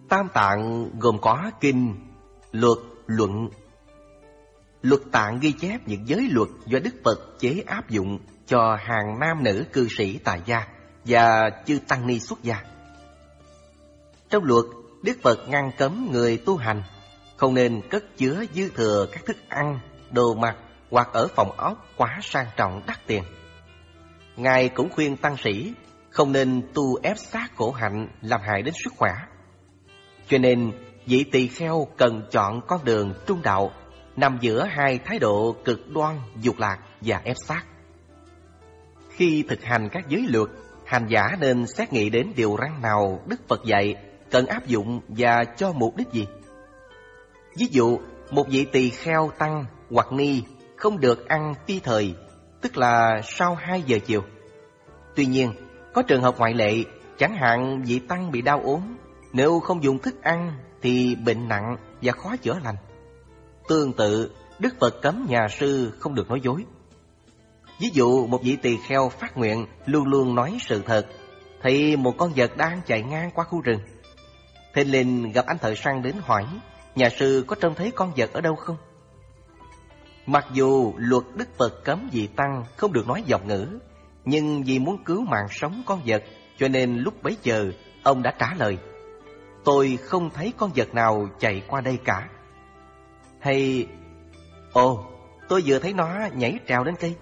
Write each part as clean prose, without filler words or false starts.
Tam Tạng gồm có kinh, luật, luận. Luật Tạng ghi chép những giới luật do Đức Phật chế áp dụng cho hàng nam nữ cư sĩ tại gia và chư tăng ni xuất gia. Trong luật, Đức Phật ngăn cấm người tu hành không nên cất chứa dư thừa các thức ăn, đồ mặc hoặc ở phòng ốc quá sang trọng đắt tiền. Ngài cũng khuyên tăng sĩ không nên tu ép sát khổ hạnh làm hại đến sức khỏe. Cho nên vị tỳ kheo cần chọn con đường trung đạo, nằm giữa hai thái độ cực đoan dục lạc và ép sát. Khi thực hành các giới luật, hành giả nên xét nghĩ đến điều răn nào Đức Phật dạy cần áp dụng và cho mục đích gì. Ví dụ, một vị tỳ kheo tăng hoặc ni không được ăn ti thời, tức là sau 2 giờ chiều. Tuy nhiên, có trường hợp ngoại lệ, chẳng hạn vị tăng bị đau ốm, nếu không dùng thức ăn thì bệnh nặng và khó chữa lành. Tương tự, Đức Phật cấm nhà sư không được nói dối. Ví dụ, một vị tỳ kheo phát nguyện luôn luôn nói sự thật, thì một con vật đang chạy ngang qua khu rừng. Thình lình gặp anh thợ săn đến hỏi, nhà sư có trông thấy con vật ở đâu không? Mặc dù luật Đức Phật cấm vị tăng không được nói vọng ngữ, nhưng vì muốn cứu mạng sống con vật, cho nên lúc bấy giờ ông đã trả lời, tôi không thấy con vật nào chạy qua đây cả. Hay, ồ, tôi vừa thấy nó nhảy trèo đến cây.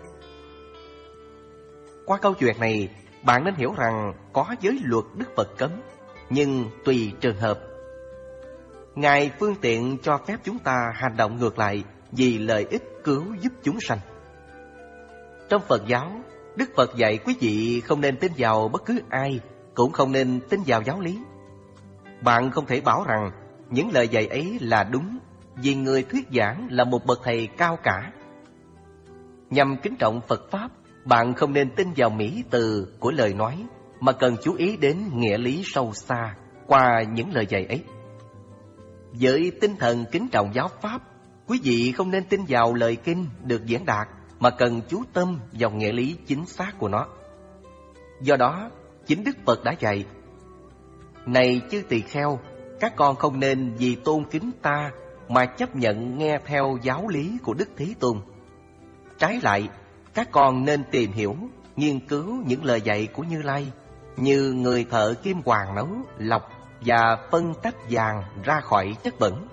Qua câu chuyện này, bạn nên hiểu rằng có giới luật Đức Phật cấm, nhưng tùy trường hợp. Ngài phương tiện cho phép chúng ta hành động ngược lại vì lợi ích cứu giúp chúng sanh. Trong Phật giáo, Đức Phật dạy quý vị không nên tin vào bất cứ ai, cũng không nên tin vào giáo lý. Bạn không thể bảo rằng những lời dạy ấy là đúng, vì người thuyết giảng là một bậc thầy cao cả. Nhằm kính trọng Phật Pháp, bạn không nên tin vào mỹ từ của lời nói, mà cần chú ý đến nghĩa lý sâu xa qua những lời dạy ấy. Với tinh thần kính trọng giáo Pháp, quý vị không nên tin vào lời kinh được diễn đạt, mà cần chú tâm vào nghĩa lý chính xác của nó. Do đó, chính Đức Phật đã dạy, này chư tỳ kheo, các con không nên vì tôn kính ta mà chấp nhận nghe theo giáo lý của Đức Thế Tôn. Trái lại, các con nên tìm hiểu, nghiên cứu những lời dạy của Như Lai, như người thợ kim hoàng nấu, lọc và phân tách vàng ra khỏi chất bẩn.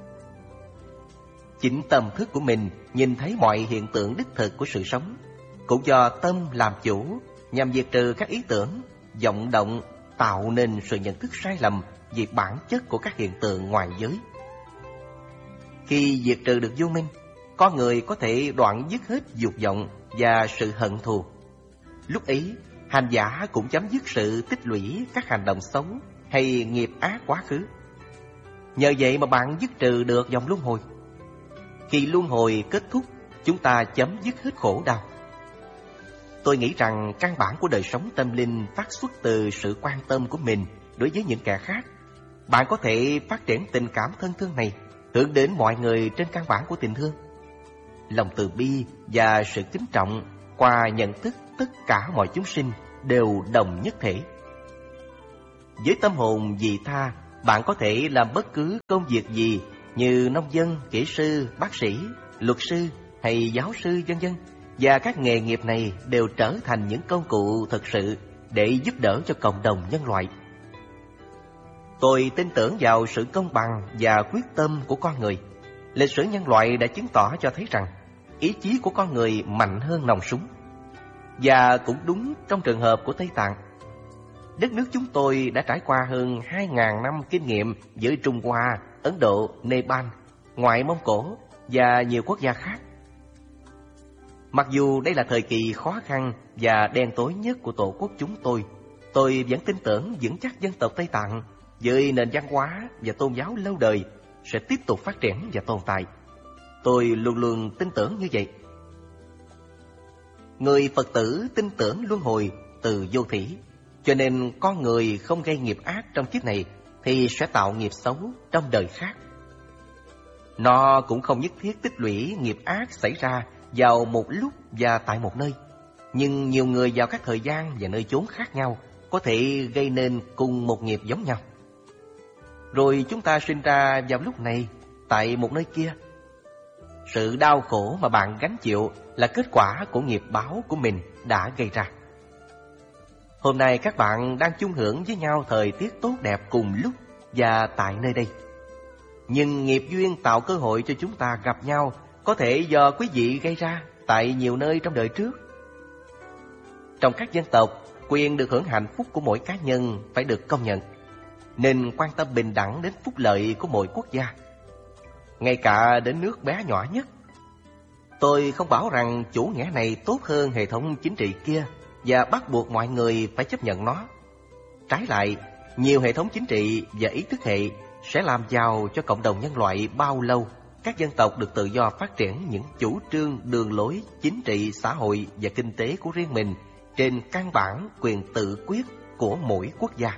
Chính tâm thức của mình nhìn thấy mọi hiện tượng đích thực của sự sống, cũng do tâm làm chủ, nhằm diệt trừ các ý tưởng, vọng động, tạo nên sự nhận thức sai lầm về bản chất của các hiện tượng ngoài giới. Khi diệt trừ được vô minh, con người có thể đoạn dứt hết dục vọng và sự hận thù. Lúc ấy, hành giả cũng chấm dứt sự tích lũy các hành động xấu hay nghiệp ác quá khứ. Nhờ vậy mà bạn dứt trừ được vòng luân hồi. Khi luân hồi kết thúc, chúng ta chấm dứt hết khổ đau. Tôi nghĩ rằng căn bản của đời sống tâm linh phát xuất từ sự quan tâm của mình đối với những kẻ khác. Bạn có thể phát triển tình cảm thân thương này, hướng đến mọi người trên căn bản của tình thương. Lòng từ bi và sự kính trọng qua nhận thức tất cả mọi chúng sinh đều đồng nhất thể. Với tâm hồn vị tha, bạn có thể làm bất cứ công việc gì như nông dân, kỹ sư, bác sĩ, luật sư hay giáo sư vân vân, và các nghề nghiệp này đều trở thành những công cụ thực sự để giúp đỡ cho cộng đồng nhân loại. Tôi tin tưởng vào sự công bằng và quyết tâm của con người. Lịch sử nhân loại đã chứng tỏ cho thấy rằng ý chí của con người mạnh hơn nòng súng. Và cũng đúng trong trường hợp của Tây Tạng. Đất nước chúng tôi đã trải qua hơn 2.000 năm kinh nghiệm với Trung Hoa, Ấn Độ, Nepal, ngoại Mông Cổ và nhiều quốc gia khác. Mặc dù đây là thời kỳ khó khăn và đen tối nhất của tổ quốc chúng tôi vẫn tin tưởng vững chắc dân tộc Tây Tạng với nền văn hóa và tôn giáo lâu đời sẽ tiếp tục phát triển và tồn tại. Tôi luôn luôn tin tưởng như vậy. Người Phật tử tin tưởng luân hồi từ vô thỉ, cho nên con người không gây nghiệp ác trong kiếp này thì sẽ tạo nghiệp xấu trong đời khác. Nó cũng không nhất thiết tích lũy nghiệp ác xảy ra vào một lúc và tại một nơi, nhưng nhiều người vào các thời gian và nơi chốn khác nhau có thể gây nên cùng một nghiệp giống nhau. rồi chúng ta sinh ra vào lúc này, tại một nơi kia. Sự đau khổ mà bạn gánh chịu là kết quả của nghiệp báo của mình đã gây ra. Hôm nay các bạn đang chung hưởng với nhau thời tiết tốt đẹp cùng lúc và tại nơi đây. Nhưng nghiệp duyên tạo cơ hội cho chúng ta gặp nhau có thể do quý vị gây ra tại nhiều nơi trong đời trước. Trong các dân tộc, quyền được hưởng hạnh phúc của mỗi cá nhân phải được công nhận, nên quan tâm bình đẳng đến phúc lợi của mỗi quốc gia, ngay cả đến nước bé nhỏ nhất. Tôi không bảo rằng chủ nghĩa này tốt hơn hệ thống chính trị kia và bắt buộc mọi người phải chấp nhận nó. Trái lại, nhiều hệ thống chính trị và ý thức hệ sẽ làm giàu cho cộng đồng nhân loại bao lâu các dân tộc được tự do phát triển những chủ trương, đường lối, chính trị, xã hội và kinh tế của riêng mình trên căn bản quyền tự quyết của mỗi quốc gia.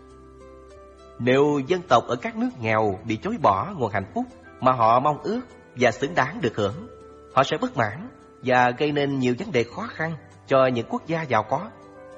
Nếu dân tộc ở các nước nghèo bị chối bỏ nguồn hạnh phúc mà họ mong ước và xứng đáng được hưởng, họ sẽ bất mãn và gây nên nhiều vấn đề khó khăn cho những quốc gia giàu có.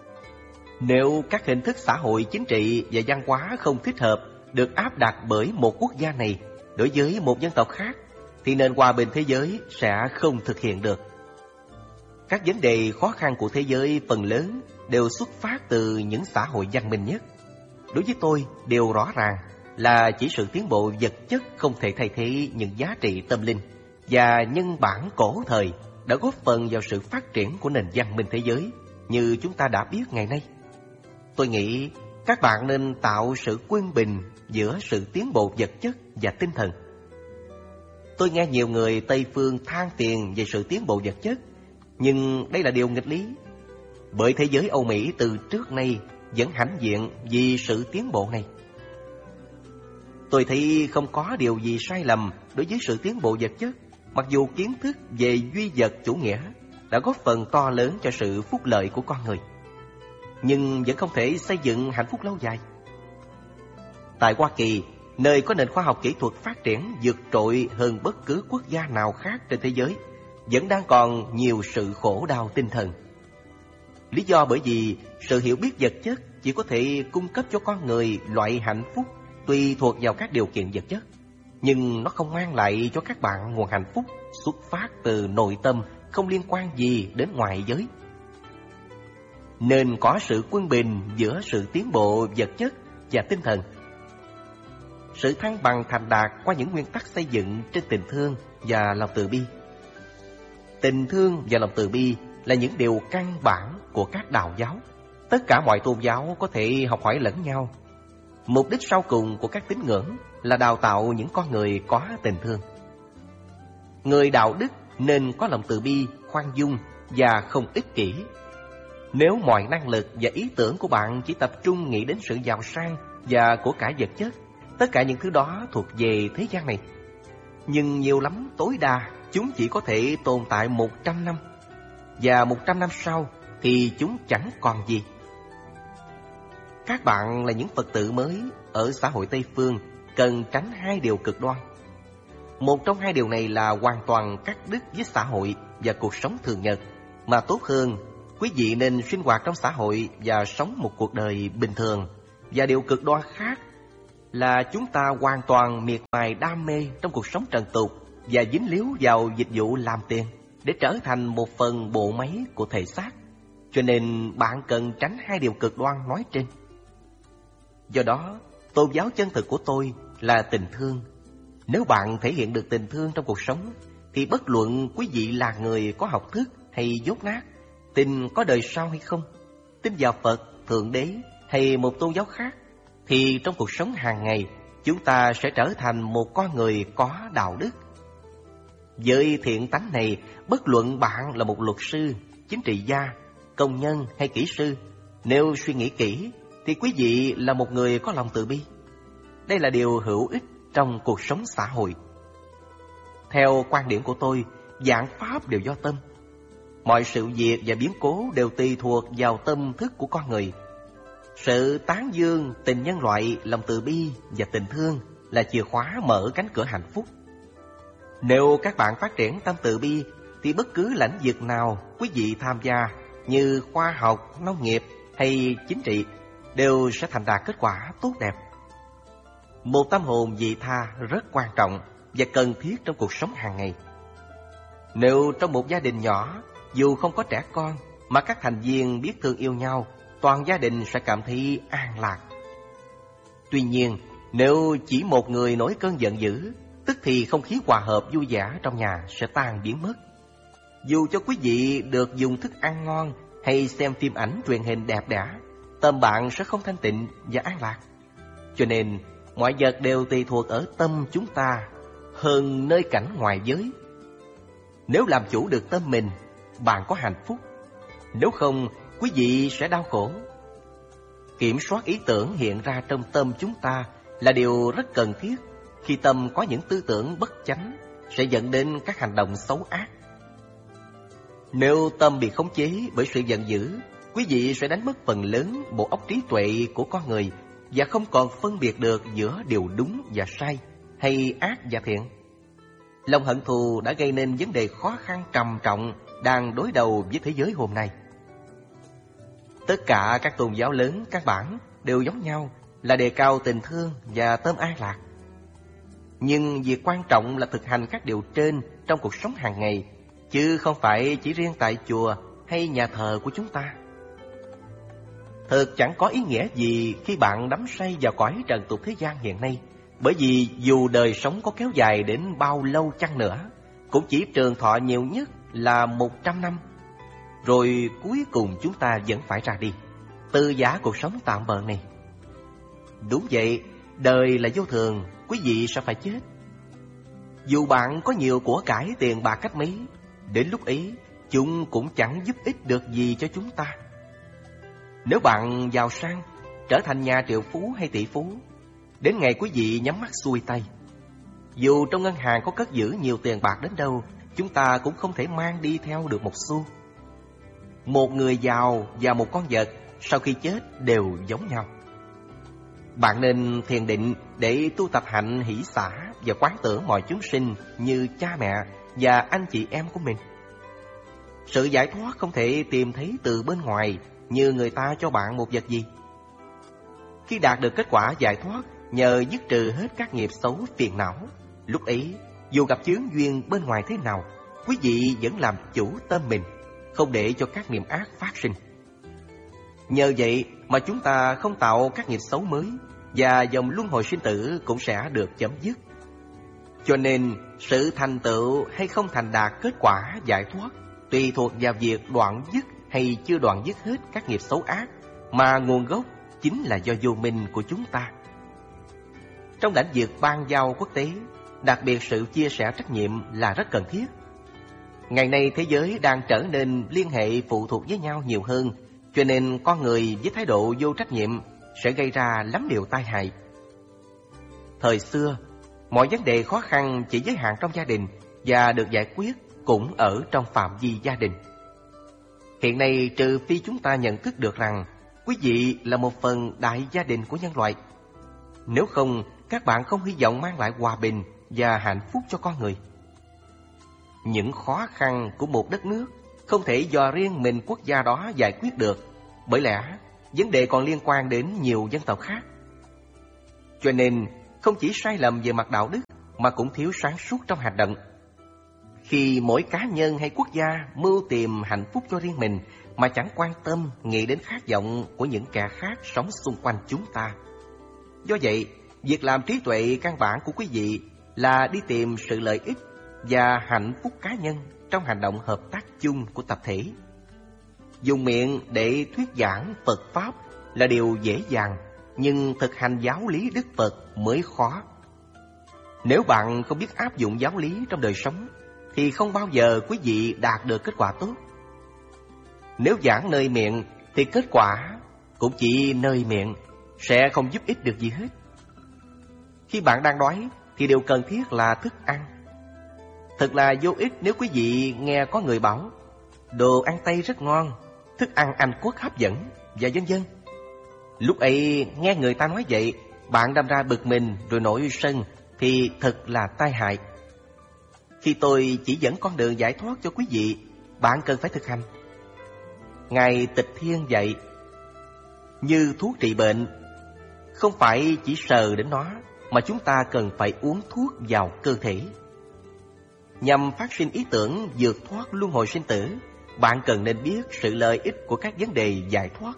Nếu các hình thức xã hội, chính trị và văn hóa không thích hợp được áp đặt bởi một quốc gia này đối với một dân tộc khác, thì nền hòa bình thế giới sẽ không thực hiện được. Các vấn đề khó khăn của thế giới phần lớn đều xuất phát từ những xã hội văn minh nhất. Đối với tôi, điều rõ ràng là chỉ sự tiến bộ vật chất không thể thay thế những giá trị tâm linh và nhân bản cổ thời đã góp phần vào sự phát triển của nền văn minh thế giới như chúng ta đã biết ngày nay. Tôi nghĩ các bạn nên tạo sự quân bình giữa sự tiến bộ vật chất và tinh thần. Tôi nghe nhiều người Tây phương than phiền về sự tiến bộ vật chất, nhưng đây là điều nghịch lý. Bởi thế giới Âu Mỹ từ trước nay vẫn hãnh diện vì sự tiến bộ này. Tôi thấy không có điều gì sai lầm đối với sự tiến bộ vật chất, mặc dù kiến thức về duy vật chủ nghĩa đã góp phần to lớn cho sự phúc lợi của con người, nhưng vẫn không thể xây dựng hạnh phúc lâu dài. Tại Hoa Kỳ, nơi có nền khoa học kỹ thuật phát triển vượt trội hơn bất cứ quốc gia nào khác trên thế giới, vẫn đang còn nhiều sự khổ đau tinh thần. Lý do bởi vì sự hiểu biết vật chất chỉ có thể cung cấp cho con người loại hạnh phúc tùy thuộc vào các điều kiện vật chất, nhưng nó không mang lại cho các bạn nguồn hạnh phúc xuất phát từ nội tâm, không liên quan gì đến ngoại giới. Nên có sự quân bình giữa sự tiến bộ vật chất và tinh thần. Sự thăng bằng thành đạt qua những nguyên tắc xây dựng trên tình thương và lòng từ bi. Tình thương và lòng từ bi là những điều căn bản của các đạo giáo. Tất cả mọi tôn giáo có thể học hỏi lẫn nhau. Mục đích sau cùng của các tín ngưỡng là đào tạo những con người có tình thương. Người đạo đức nên có lòng từ bi, khoan dung và không ích kỷ. Nếu mọi năng lực và ý tưởng của bạn chỉ tập trung nghĩ đến sự giàu sang và của cải vật chất, tất cả những thứ đó thuộc về thế gian này. Nhưng nhiều lắm, tối đa chúng chỉ có thể tồn tại 100 năm, và 100 năm sau thì chúng chẳng còn gì. Các bạn là những Phật tử mới ở xã hội Tây Phương cần tránh hai điều cực đoan. Một trong hai điều này là hoàn toàn cắt đứt với xã hội và cuộc sống thường nhật, mà tốt hơn, quý vị nên sinh hoạt trong xã hội và sống một cuộc đời bình thường. Và điều cực đoan khác là chúng ta hoàn toàn miệt mài đam mê trong cuộc sống trần tục và dính líu vào dịch vụ làm tiền để trở thành một phần bộ máy của thể xác. Cho nên bạn cần tránh hai điều cực đoan nói trên. Do đó, tôn giáo chân thực của tôi là tình thương. Nếu bạn thể hiện được tình thương trong cuộc sống, thì bất luận quý vị là người có học thức hay dốt nát, tin có đời sau hay không, tin vào Phật, Thượng Đế hay một tôn giáo khác, thì trong cuộc sống hàng ngày, chúng ta sẽ trở thành một con người có đạo đức. Với thiện tánh này, bất luận bạn là một luật sư, chính trị gia, công nhân hay kỹ sư, nếu suy nghĩ kỹ, thì quý vị là một người có lòng từ bi. Đây là điều hữu ích trong cuộc sống xã hội. Theo quan điểm của tôi, vạn pháp đều do tâm. Mọi sự việc và biến cố đều tùy thuộc vào tâm thức của con người. Sự tán dương, tình nhân loại, lòng từ bi và tình thương là chìa khóa mở cánh cửa hạnh phúc. Nếu các bạn phát triển tâm từ bi, thì bất cứ lĩnh vực nào quý vị tham gia như khoa học, nông nghiệp hay chính trị đều sẽ thành đạt kết quả tốt đẹp. Một tâm hồn vị tha rất quan trọng và cần thiết trong cuộc sống hàng ngày. Nếu trong một gia đình nhỏ, dù không có trẻ con, mà các thành viên biết thương yêu nhau, toàn gia đình sẽ cảm thấy an lạc. Tuy nhiên, nếu chỉ một người nổi cơn giận dữ, tức thì không khí hòa hợp vui vẻ trong nhà sẽ tan biến mất. Dù cho quý vị được dùng thức ăn ngon hay xem phim ảnh truyền hình đẹp đẽ, tâm bạn sẽ không thanh tịnh và an lạc. Cho nên, mọi vật đều tùy thuộc ở tâm chúng ta hơn nơi cảnh ngoài giới. Nếu làm chủ được tâm mình, bạn có hạnh phúc. Nếu không, quý vị sẽ đau khổ. Kiểm soát ý tưởng hiện ra trong tâm chúng ta là điều rất cần thiết. Khi tâm có những tư tưởng bất chánh, sẽ dẫn đến các hành động xấu ác. Nếu tâm bị khống chế bởi sự giận dữ, quý vị sẽ đánh mất phần lớn bộ óc trí tuệ của con người và không còn phân biệt được giữa điều đúng và sai, hay ác và thiện. Lòng hận thù đã gây nên vấn đề khó khăn trầm trọng đang đối đầu với thế giới hôm nay. Tất cả các tôn giáo lớn căn bản đều giống nhau là đề cao tình thương và tâm an lạc. Nhưng việc quan trọng là thực hành các điều trên trong cuộc sống hàng ngày, chứ không phải chỉ riêng tại chùa hay nhà thờ của chúng ta. Thật chẳng có ý nghĩa gì khi bạn đắm say vào cõi trần tục thế gian hiện nay, bởi vì dù đời sống có kéo dài đến bao lâu chăng nữa, cũng chỉ trường thọ nhiều nhất là 100 năm. Rồi cuối cùng chúng ta vẫn phải ra đi, từ giã cuộc sống tạm bợ này. Đúng vậy, đời là vô thường, quý vị sẽ phải chết. Dù bạn có nhiều của cải tiền bạc cách mấy, đến lúc ấy chúng cũng chẳng giúp ích được gì cho chúng ta. Nếu bạn giàu sang, trở thành nhà triệu phú hay tỷ phú, đến ngày quý vị nhắm mắt xuôi tay, dù trong ngân hàng có cất giữ nhiều tiền bạc đến đâu, chúng ta cũng không thể mang đi theo được một xu. Một người giàu và một con vật sau khi chết đều giống nhau. Bạn nên thiền định để tu tập hạnh hỷ xả và quán tưởng mọi chúng sinh như cha mẹ và anh chị em của mình. Sự giải thoát không thể tìm thấy từ bên ngoài như người ta cho bạn một vật gì. Khi đạt được kết quả giải thoát nhờ dứt trừ hết các nghiệp xấu phiền não, lúc ấy dù gặp chướng duyên bên ngoài thế nào, quý vị vẫn làm chủ tâm mình, không để cho các niệm ác phát sinh. Nhờ vậy mà chúng ta không tạo các nghiệp xấu mới, và dòng luân hồi sinh tử cũng sẽ được chấm dứt. Cho nên sự thành tựu hay không thành đạt kết quả giải thoát tùy thuộc vào việc đoạn dứt hay chưa đoạn dứt hết các nghiệp xấu ác, mà nguồn gốc chính là do vô minh của chúng ta. Trong lãnh vực ban giao quốc tế, đặc biệt sự chia sẻ trách nhiệm là rất cần thiết. Ngày nay thế giới đang trở nên liên hệ phụ thuộc với nhau nhiều hơn, cho nên con người với thái độ vô trách nhiệm sẽ gây ra lắm điều tai hại. Thời xưa, mọi vấn đề khó khăn chỉ giới hạn trong gia đình và được giải quyết cũng ở trong phạm vi gia đình. Hiện nay, trừ phi chúng ta nhận thức được rằng quý vị là một phần đại gia đình của nhân loại, nếu không, các bạn không hy vọng mang lại hòa bình và hạnh phúc cho con người. Những khó khăn của một đất nước không thể do riêng mình quốc gia đó giải quyết được, bởi lẽ vấn đề còn liên quan đến nhiều dân tộc khác. Cho nên, không chỉ sai lầm về mặt đạo đức mà cũng thiếu sáng suốt trong hành động. Khi mỗi cá nhân hay quốc gia mưu tìm hạnh phúc cho riêng mình mà chẳng quan tâm nghĩ đến khát vọng của những kẻ khác sống xung quanh chúng ta. Do vậy, việc làm trí tuệ căn bản của quý vị là đi tìm sự lợi ích và hạnh phúc cá nhân trong hành động hợp tác chung của tập thể. Dùng miệng để thuyết giảng Phật Pháp là điều dễ dàng, nhưng thực hành giáo lý Đức Phật mới khó. Nếu bạn không biết áp dụng giáo lý trong đời sống, thì không bao giờ quý vị đạt được kết quả tốt. Nếu giảng nơi miệng, thì kết quả cũng chỉ nơi miệng, sẽ không giúp ích được gì hết. Khi bạn đang đói, thì điều cần thiết là thức ăn. Thật là vô ích nếu quý vị nghe có người bảo đồ ăn Tây rất ngon, thức ăn Anh Quốc hấp dẫn, và vân vân. Lúc ấy nghe người ta nói vậy, bạn đâm ra bực mình rồi nổi sân, thì thật là tai hại. Khi tôi chỉ dẫn con đường giải thoát cho quý vị, bạn cần phải thực hành. Ngài Tịch Thiên dạy, như thuốc trị bệnh, không phải chỉ sờ đến nó, mà chúng ta cần phải uống thuốc vào cơ thể. Nhằm phát sinh ý tưởng vượt thoát luân hồi sinh tử, bạn cần nên biết sự lợi ích của các vấn đề giải thoát.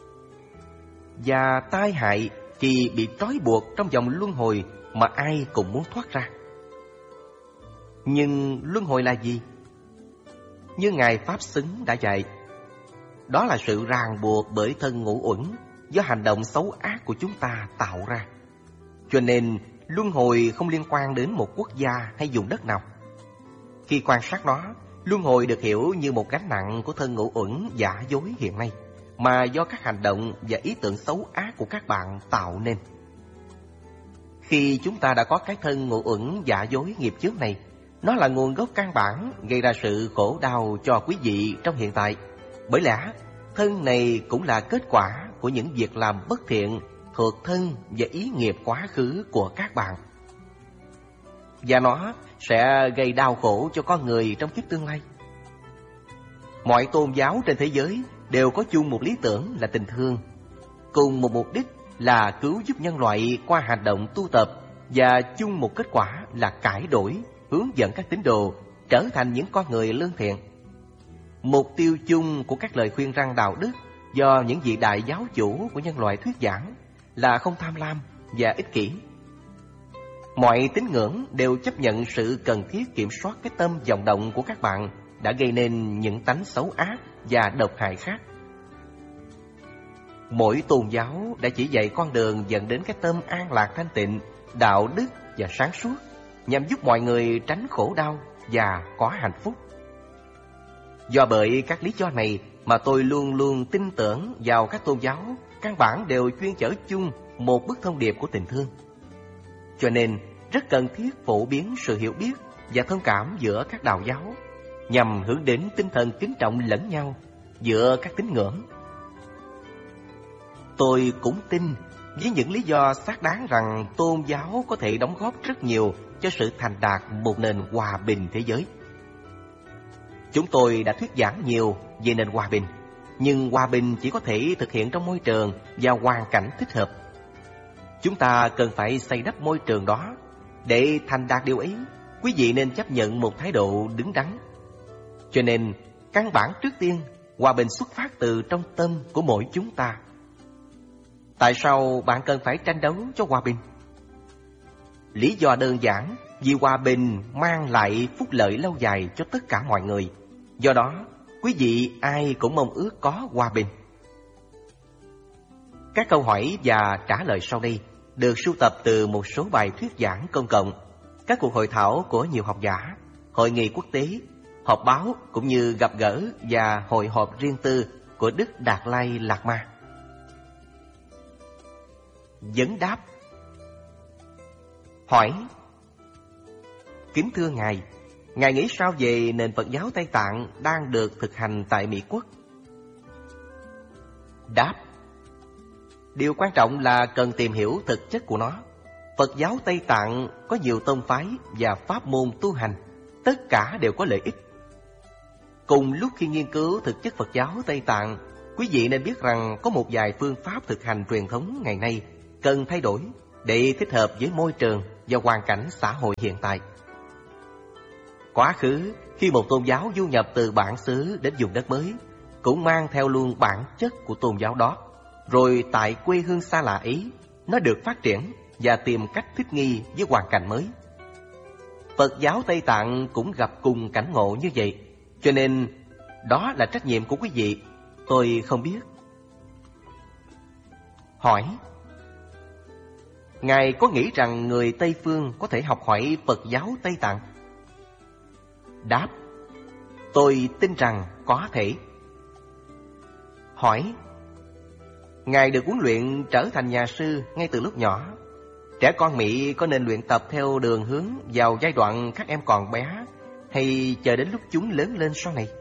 Và tai hại khi bị trói buộc trong vòng luân hồi mà ai cũng muốn thoát ra. Nhưng luân hồi là gì? Như Ngài Pháp Xứng đã dạy, đó là sự ràng buộc bởi thân ngũ uẩn do hành động xấu ác của chúng ta tạo ra. Cho nên luân hồi không liên quan đến một quốc gia hay vùng đất nào. Khi quan sát nó, luân hồi được hiểu như một gánh nặng của thân ngũ uẩn giả dối hiện nay, mà do các hành động và ý tưởng xấu ác của các bạn tạo nên. Khi chúng ta đã có cái thân ngũ uẩn giả dối nghiệp chướng này, nó là nguồn gốc căn bản gây ra sự khổ đau cho quý vị trong hiện tại. Bởi lẽ, thân này cũng là kết quả của những việc làm bất thiện thuộc thân và ý nghiệp quá khứ của các bạn. Và nó sẽ gây đau khổ cho con người trong kiếp tương lai. Mọi tôn giáo trên thế giới đều có chung một lý tưởng là tình thương, cùng một mục đích là cứu giúp nhân loại qua hành động tu tập, và chung một kết quả là cải đổi, hướng dẫn các tín đồ trở thành những con người lương thiện. Mục tiêu chung của các lời khuyên răn đạo đức do những vị đại giáo chủ của nhân loại thuyết giảng là không tham lam và ích kỷ. Mọi tín ngưỡng đều chấp nhận sự cần thiết kiểm soát cái tâm vọng động của các bạn đã gây nên những tánh xấu ác và độc hại khác. Mỗi tôn giáo đã chỉ dạy con đường dẫn đến cái tâm an lạc thanh tịnh, đạo đức và sáng suốt, nhằm giúp mọi người tránh khổ đau và có hạnh phúc. Do bởi các lý do này mà tôi luôn luôn tin tưởng vào các tôn giáo, căn bản đều chuyên chở chung một bức thông điệp của tình thương. Cho nên rất cần thiết phổ biến sự hiểu biết và thông cảm giữa các đạo giáo, nhằm hướng đến tinh thần kính trọng lẫn nhau giữa các tín ngưỡng. Tôi cũng tin với những lý do xác đáng rằng tôn giáo có thể đóng góp rất nhiều cho sự thành đạt một nền hòa bình thế giới. Chúng tôi đã thuyết giảng nhiều về nền hòa bình, nhưng hòa bình chỉ có thể thực hiện trong môi trường và hoàn cảnh thích hợp. Chúng ta cần phải xây đắp môi trường đó. Để thành đạt điều ấy, quý vị nên chấp nhận một thái độ đứng đắn. Cho nên, căn bản trước tiên, hòa bình xuất phát từ trong tâm của mỗi chúng ta. Tại sao bạn cần phải tranh đấu cho hòa bình? Lý do đơn giản, vì hòa bình mang lại phúc lợi lâu dài cho tất cả mọi người. Do đó, quý vị ai cũng mong ước có hòa bình. Các câu hỏi và trả lời sau đây được sưu tập từ một số bài thuyết giảng công cộng, các cuộc hội thảo của nhiều học giả, hội nghị quốc tế, họp báo cũng như gặp gỡ và hội họp riêng tư của Đức Đạt Lai Lạt Ma. Vấn đáp. Hỏi: kính thưa Ngài, Ngài nghĩ sao về nền Phật giáo Tây Tạng đang được thực hành tại Mỹ Quốc? Đáp: điều quan trọng là cần tìm hiểu thực chất của nó. Phật giáo Tây Tạng có nhiều tông phái và pháp môn tu hành, tất cả đều có lợi ích. Cùng lúc khi nghiên cứu thực chất Phật giáo Tây Tạng, quý vị nên biết rằng có một vài phương pháp thực hành truyền thống ngày nay cần thay đổi để thích hợp với môi trường và hoàn cảnh xã hội hiện tại. Quá khứ, khi một tôn giáo du nhập từ bản xứ đến vùng đất mới, cũng mang theo luôn bản chất của tôn giáo đó. Rồi tại quê hương xa lạ ấy, nó được phát triển và tìm cách thích nghi với hoàn cảnh mới. Phật giáo Tây Tạng cũng gặp cùng cảnh ngộ như vậy. Cho nên, đó là trách nhiệm của quý vị. Tôi không biết. Hỏi: Ngài có nghĩ rằng người Tây Phương có thể học hỏi Phật giáo Tây Tạng? Đáp: tôi tin rằng có thể. Hỏi: Ngài được huấn luyện trở thành nhà sư ngay từ lúc nhỏ. Trẻ con Mỹ có nên luyện tập theo đường hướng vào giai đoạn các em còn bé, hay chờ đến lúc chúng lớn lên sau này?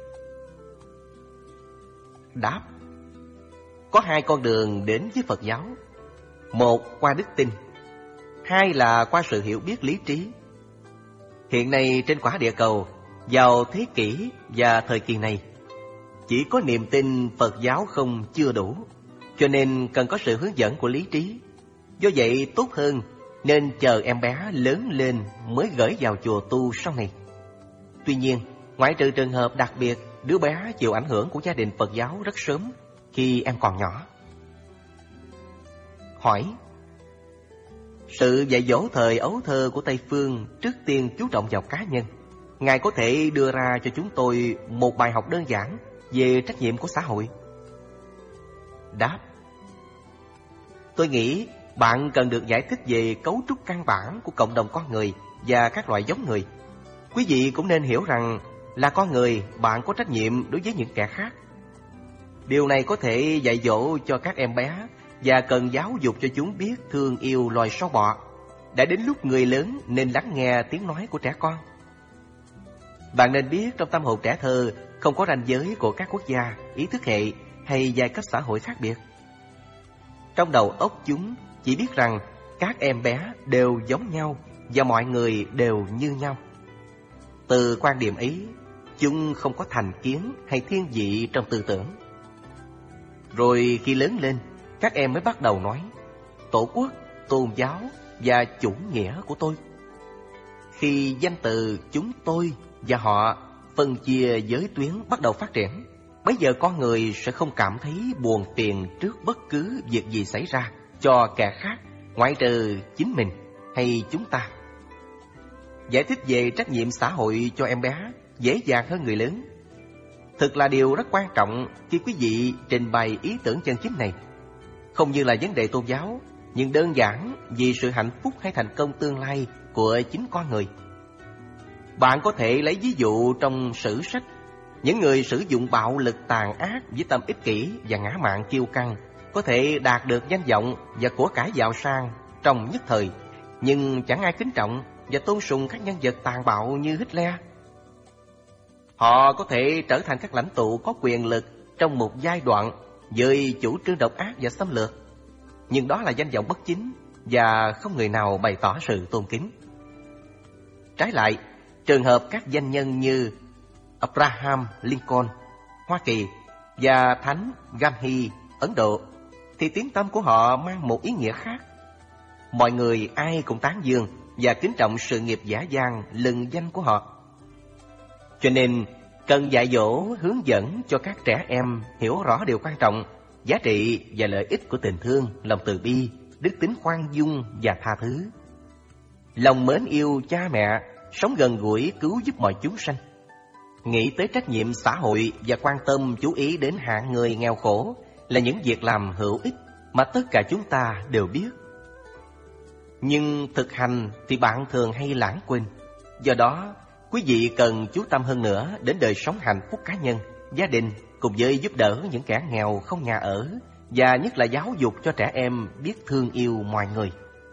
Đáp: có hai con đường đến với Phật giáo. Một qua đức tin, hai là qua sự hiểu biết lý trí. Hiện nay trên quả địa cầu, vào thế kỷ và thời kỳ này, chỉ có niềm tin Phật giáo không chưa đủ, cho nên cần có sự hướng dẫn của lý trí. Do vậy tốt hơn nên chờ em bé lớn lên mới gửi vào chùa tu sau này. Tuy nhiên, ngoại trừ trường hợp đặc biệt, đứa bé chịu ảnh hưởng của gia đình Phật giáo rất sớm, khi em còn nhỏ. Hỏi: sự dạy dỗ thời ấu thơ của Tây Phương trước tiên chú trọng vào cá nhân. Ngài có thể đưa ra cho chúng tôi một bài học đơn giản về trách nhiệm của xã hội? Đáp: tôi nghĩ bạn cần được giải thích về cấu trúc căn bản của cộng đồng con người và các loại giống người. Quý vị cũng nên hiểu rằng là con người, bạn có trách nhiệm đối với những kẻ khác. Điều này có thể dạy dỗ cho các em bé và cần giáo dục cho chúng biết thương yêu loài sâu bọ. Đã đến lúc người lớn nên lắng nghe tiếng nói của trẻ con. Bạn nên biết trong tâm hồn trẻ thơ không có ranh giới của các quốc gia, ý thức hệ hay giai cấp xã hội khác biệt. Trong đầu óc chúng chỉ biết rằng các em bé đều giống nhau và mọi người đều như nhau. Từ quan điểm ấy, chúng không có thành kiến hay thiên vị trong tư tưởng. Rồi khi lớn lên, các em mới bắt đầu nói tổ quốc, tôn giáo và chủ nghĩa của tôi. Khi danh từ chúng tôi và họ phân chia giới tuyến bắt đầu phát triển, bây giờ con người sẽ không cảm thấy buồn phiền trước bất cứ việc gì xảy ra cho kẻ khác, ngoại trừ chính mình hay chúng ta. Giải thích về trách nhiệm xã hội cho em bé dễ dàng hơn người lớn. Thực là điều rất quan trọng khi quý vị trình bày ý tưởng chân chính này. Không như là vấn đề tôn giáo, nhưng đơn giản vì sự hạnh phúc hay thành công tương lai của chính con người. Bạn có thể lấy ví dụ trong sử sách. Những người sử dụng bạo lực tàn ác với tâm ích kỷ và ngã mạn kiêu căng có thể đạt được danh vọng và của cải giàu sang trong nhất thời, nhưng chẳng ai kính trọng và tôn sùng các nhân vật tàn bạo như Hitler. Họ có thể trở thành các lãnh tụ có quyền lực trong một giai đoạn với chủ trương độc ác và xâm lược, nhưng đó là danh vọng bất chính và không người nào bày tỏ sự tôn kính. Trái lại, trường hợp các danh nhân như Abraham Lincoln, Hoa Kỳ và Thánh Gandhi, Ấn Độ, thì tiếng tăm của họ mang một ý nghĩa khác. Mọi người ai cũng tán dương và kính trọng sự nghiệp dã dang lừng danh của họ. Cho nên, cần dạy dỗ, hướng dẫn cho các trẻ em hiểu rõ điều quan trọng, giá trị và lợi ích của tình thương, lòng từ bi, đức tính khoan dung và tha thứ. Lòng mến yêu cha mẹ, sống gần gũi cứu giúp mọi chúng sanh. Nghĩ tới trách nhiệm xã hội và quan tâm chú ý đến hạng người nghèo khổ là những việc làm hữu ích mà tất cả chúng ta đều biết. Nhưng thực hành thì bạn thường hay lãng quên. Do đó, quý vị cần chú tâm hơn nữa đến đời sống hạnh phúc cá nhân, gia đình, cùng với giúp đỡ những kẻ nghèo không nhà ở, và nhất là giáo dục cho trẻ em biết thương yêu mọi người.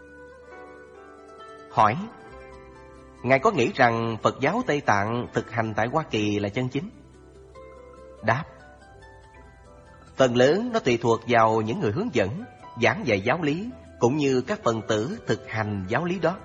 Hỏi: Ngài có nghĩ rằng Phật giáo Tây Tạng thực hành tại Hoa Kỳ là chân chính? Đáp: phần lớn nó tùy thuộc vào những người hướng dẫn, giảng dạy giáo lý, cũng như các phần tử thực hành giáo lý đó.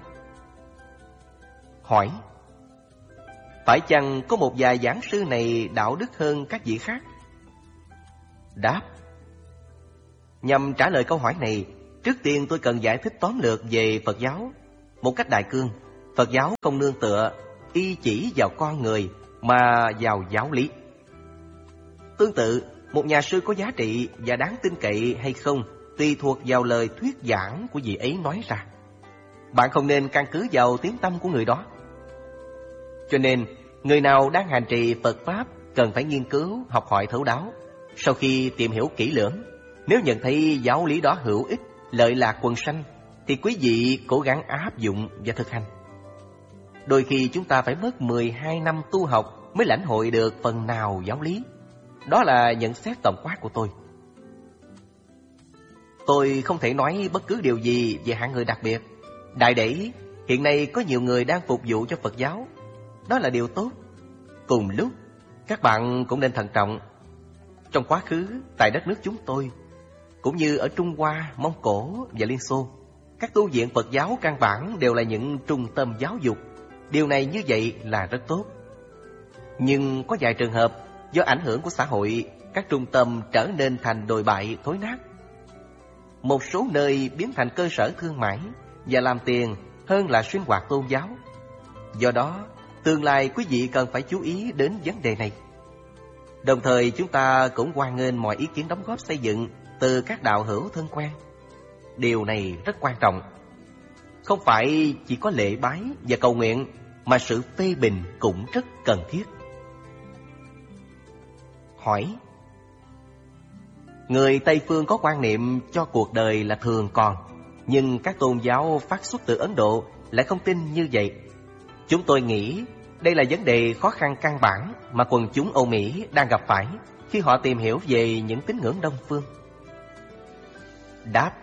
Hỏi: phải chăng có một vài giảng sư này đạo đức hơn các vị khác? Đáp: nhằm trả lời câu hỏi này, trước tiên tôi cần giải thích tóm lược về Phật giáo. Một cách đại cương, Phật giáo không nương tựa, y chỉ vào con người mà vào giáo lý. Tương tự, một nhà sư có giá trị và đáng tin cậy hay không tùy thuộc vào lời thuyết giảng của vị ấy nói ra. Bạn không nên căn cứ vào tiếng tăm của người đó. Cho nên, người nào đang hành trì Phật Pháp cần phải nghiên cứu, học hỏi thấu đáo. Sau khi tìm hiểu kỹ lưỡng, nếu nhận thấy giáo lý đó hữu ích, lợi lạc quần sanh, thì quý vị cố gắng áp dụng và thực hành. Đôi khi chúng ta phải mất 12 năm tu học mới lãnh hội được phần nào giáo lý. Đó là nhận xét tổng quát của tôi. Tôi không thể nói bất cứ điều gì về hạng người đặc biệt. Đại để, hiện nay có nhiều người đang phục vụ cho Phật giáo. Đó là điều tốt. Cùng lúc, các bạn cũng nên thận trọng. Trong quá khứ, tại đất nước chúng tôi, cũng như ở Trung Hoa, Mông Cổ và Liên Xô, các tu viện Phật giáo căn bản đều là những trung tâm giáo dục. Điều này như vậy là rất tốt. Nhưng có vài trường hợp, do ảnh hưởng của xã hội, các trung tâm trở nên thành đồi bại thối nát. Một số nơi biến thành cơ sở thương mại, và làm tiền hơn là sinh hoạt tôn giáo. Do đó, tương lai quý vị cần phải chú ý đến vấn đề này. Đồng thời chúng ta cũng hoan nghênh mọi ý kiến đóng góp xây dựng từ các đạo hữu thân quen. Điều này rất quan trọng. Không phải chỉ có lễ bái và cầu nguyện, mà sự phê bình cũng rất cần thiết. Hỏi: người Tây Phương có quan niệm cho cuộc đời là thường còn, nhưng các tôn giáo phát xuất từ Ấn Độ lại không tin như vậy. Chúng tôi nghĩ đây là vấn đề khó khăn căn bản mà quần chúng Âu Mỹ đang gặp phải khi họ tìm hiểu về những tín ngưỡng Đông Phương. Đáp: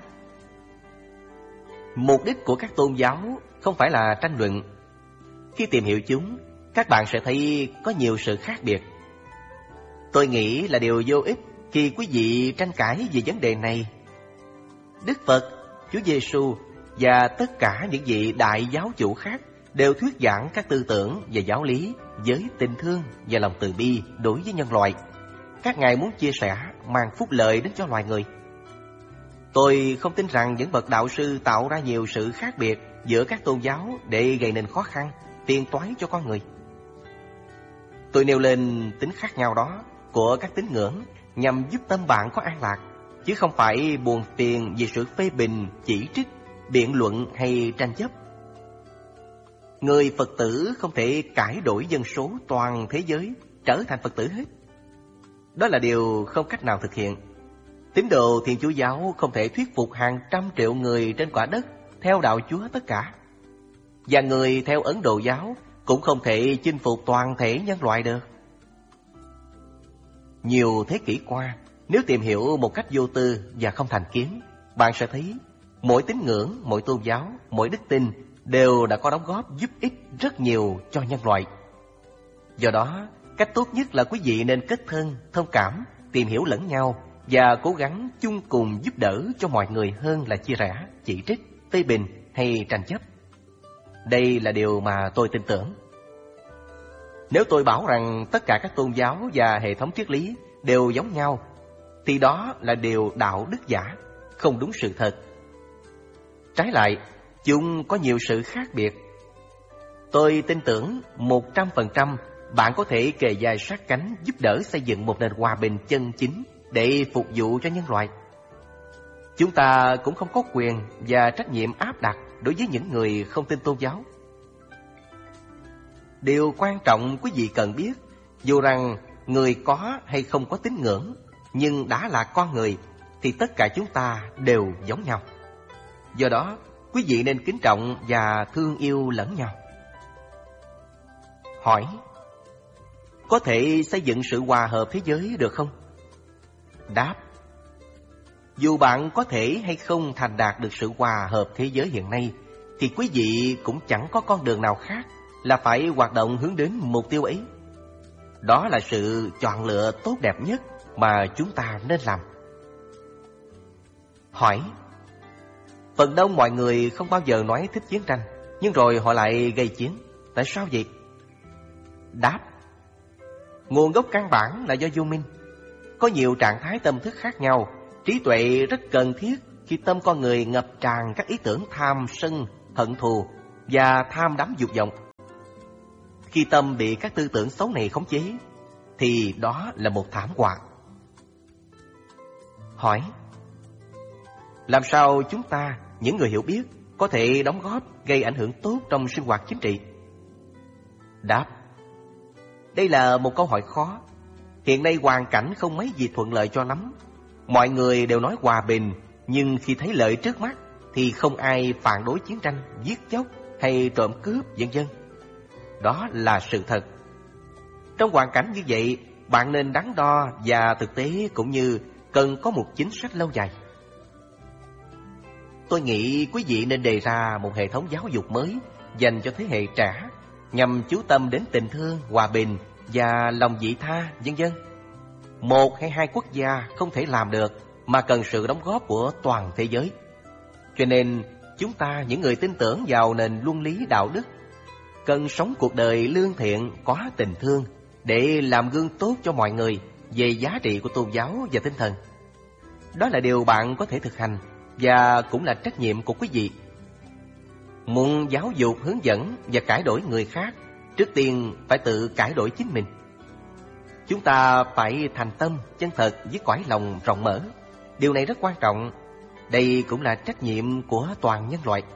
mục đích của các tôn giáo không phải là tranh luận. Khi tìm hiểu chúng, các bạn sẽ thấy có nhiều sự khác biệt. Tôi nghĩ là điều vô ích khi quý vị tranh cãi về vấn đề này. Đức Phật, Chúa Giêsu và tất cả những vị đại giáo chủ khác đều thuyết giảng các tư tưởng và giáo lý với tình thương và lòng từ bi đối với nhân loại. Các ngài muốn chia sẻ, mang phúc lợi đến cho loài người. Tôi không tin rằng những bậc đạo sư tạo ra nhiều sự khác biệt giữa các tôn giáo để gây nên khó khăn, phiền toái cho con người. Tôi nêu lên tính khác nhau đó của các tín ngưỡng nhằm giúp tâm bạn có an lạc, chứ không phải buồn phiền vì sự phê bình, chỉ trích, biện luận hay tranh chấp. Người Phật tử không thể cải đổi dân số toàn thế giới trở thành Phật tử hết. Đó là điều không cách nào thực hiện. Tín đồ Thiên Chúa giáo không thể thuyết phục hàng trăm triệu người trên quả đất theo đạo Chúa tất cả. Và người theo Ấn Độ giáo cũng không thể chinh phục toàn thể nhân loại được. Nhiều thế kỷ qua, nếu tìm hiểu một cách vô tư và không thành kiến, bạn sẽ thấy mỗi tín ngưỡng, mỗi tôn giáo, mỗi đức tin đều đã có đóng góp giúp ích rất nhiều cho nhân loại. Do đó, cách tốt nhất là quý vị nên kết thân, thông cảm, tìm hiểu lẫn nhau và cố gắng chung cùng giúp đỡ cho mọi người hơn là chia rẽ, chỉ trích, phê bình hay tranh chấp. Đây là điều mà tôi tin tưởng. Nếu tôi bảo rằng tất cả các tôn giáo và hệ thống triết lý đều giống nhau, thì đó là điều đạo đức giả, không đúng sự thật. Trái lại, chúng có nhiều sự khác biệt. Tôi tin tưởng 100% bạn có thể kề vai sát cánh giúp đỡ xây dựng một nền hòa bình chân chính để phục vụ cho nhân loại. Chúng ta cũng không có quyền và trách nhiệm áp đặt đối với những người không tin tôn giáo. Điều quan trọng quý vị cần biết, dù rằng người có hay không có tín ngưỡng, nhưng đã là con người, thì tất cả chúng ta đều giống nhau. Do đó, quý vị nên kính trọng và thương yêu lẫn nhau. Hỏi: có thể xây dựng sự hòa hợp thế giới được không? Đáp: dù bạn có thể hay không thành đạt được sự hòa hợp thế giới hiện nay, thì quý vị cũng chẳng có con đường nào khác là phải hoạt động hướng đến mục tiêu ấy. Đó là sự chọn lựa tốt đẹp nhất mà chúng ta nên làm. Hỏi: phần đông mọi người không bao giờ nói thích chiến tranh, nhưng rồi họ lại gây chiến. Tại sao vậy? Đáp: nguồn gốc căn bản là do vô minh. Có nhiều trạng thái tâm thức khác nhau. Trí tuệ rất cần thiết khi tâm con người ngập tràn các ý tưởng tham sân, hận thù và tham đắm dục vọng. Khi tâm bị các tư tưởng xấu này khống chế, thì đó là một thảm họa. Hỏi: làm sao chúng ta, những người hiểu biết, có thể đóng góp gây ảnh hưởng tốt trong sinh hoạt chính trị? Đáp: đây là một câu hỏi khó. Hiện nay hoàn cảnh không mấy gì thuận lợi cho lắm. Mọi người đều nói hòa bình, nhưng khi thấy lợi trước mắt thì không ai phản đối chiến tranh, giết chóc hay trộm cướp vân vân. Đó là sự thật. Trong hoàn cảnh như vậy, bạn nên đắn đo và thực tế, cũng như cần có một chính sách lâu dài. Tôi nghĩ quý vị nên đề ra một hệ thống giáo dục mới dành cho thế hệ trẻ, nhằm chú tâm đến tình thương, hòa bình và lòng vị tha vân vân. Một hay hai quốc gia không thể làm được, mà cần sự đóng góp của toàn thế giới. Cho nên chúng ta, những người tin tưởng vào nền luân lý đạo đức, cần sống cuộc đời lương thiện, có tình thương, để làm gương tốt cho mọi người về giá trị của tôn giáo và tinh thần. Đó là điều bạn có thể thực hành, và cũng là trách nhiệm của quý vị. Muốn giáo dục, hướng dẫn và cải đổi người khác, trước tiên phải tự cải đổi chính mình. Chúng ta phải thành tâm, chân thật với cõi lòng rộng mở. Điều này rất quan trọng. Đây cũng là trách nhiệm của toàn nhân loại.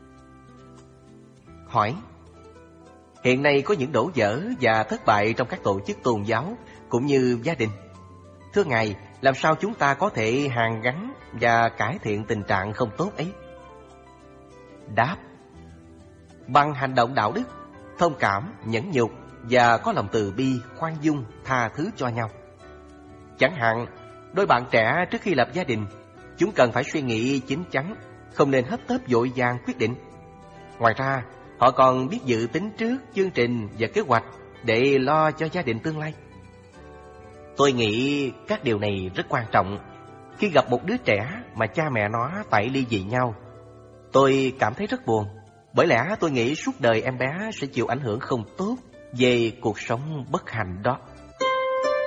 Hỏi: hiện nay có những đổ vỡ và thất bại trong các tổ chức tôn giáo cũng như gia đình. Thưa Ngài, làm sao chúng ta có thể hàn gắn và cải thiện tình trạng không tốt ấy? Đáp: bằng hành động đạo đức, thông cảm, nhẫn nhục và có lòng từ bi, khoan dung, tha thứ cho nhau. Chẳng hạn, đôi bạn trẻ trước khi lập gia đình, chúng cần phải suy nghĩ chín chắn, không nên hấp tấp vội vàng quyết định. Ngoài ra, họ còn biết dự tính trước chương trình và kế hoạch để lo cho gia đình tương lai. Tôi nghĩ các điều này rất quan trọng. Khi gặp một đứa trẻ mà cha mẹ nó phải ly dị nhau, tôi cảm thấy rất buồn. Bởi lẽ tôi nghĩ suốt đời em bé sẽ chịu ảnh hưởng không tốt về cuộc sống bất hạnh đó.